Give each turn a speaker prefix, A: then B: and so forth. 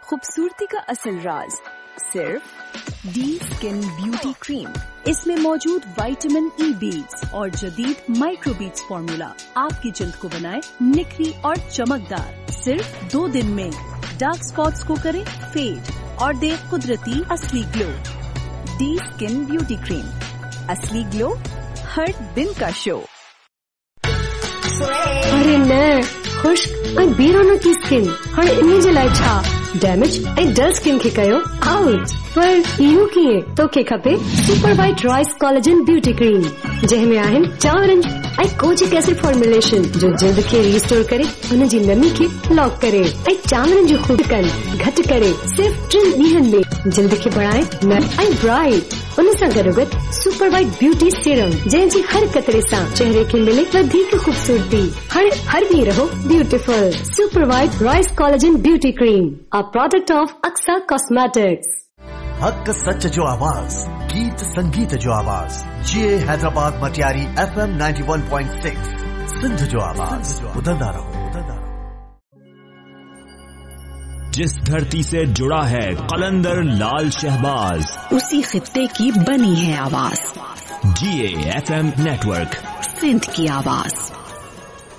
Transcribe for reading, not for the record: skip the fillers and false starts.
A: खूबसूरती का असल राज सिर्फ डी स्किन ब्यूटी क्रीम। इसमें मौजूद विटामिन ई बीड्स और जदीद माइक्रो बीड्स फॉर्मूला आपकी जल्द को बनाए निखरी और चमकदार। सिर्फ 2 दिन में डार्क स्पॉट्स को करे फेड और दे कुदरती असली glow. D skin beauty cream, असली ग्लो हर दिन का शो।
B: अरे न खुश्क ऐं बीरोनो की स्किन हाणे इन जे लाइ छा डैमेज ऐं डल स्किन खे कयो आउट। पर इहो कीअं? तोखे खपे super white rice collagen beauty cream जंहिंमें आहिनि चांवरनि ऐं कोजिक एसिड फॉर्मुलेशन जो जल्द खे रिस्टोर करे उन जी नमी खे लॉक करे ऐं चांवरनि जो खूबकन घटि करे सिर्फ 3 ॾींहनि में जल्द खे बढ़ाए नट ऐं ब्राइट। उन सां गॾोगॾु सुपर वाइट ब्यूटी सीरम जंहिंजी हर कतरे सां चेहरे खे मिले वधीक खूबसूरती। हाणे हर ॾींहुं रहो beautiful. Super white rice collagen beauty cream, a product of Aqsa cosmetics.
C: हक सच जो आवाज, गीत संगीत जो आवाज, जे हैदराबाद मटियारी FM 91.6 सिंध जो आवाज। बुलंदा रहो।
D: जिस धरती से जुड़ा है कलंदर लाल शहबाज,
E: उसी खित्ते की बनी है आवाज।
D: GA FM नेटवर्क,
E: सिंध की आवाज।